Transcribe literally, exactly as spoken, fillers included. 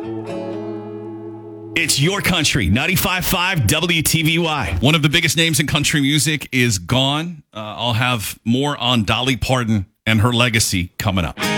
It's your country, ninety-five point five W T V Y. One of the biggest names in country music is gone. Uh, I'll have more on Dolly Parton and her legacy coming up.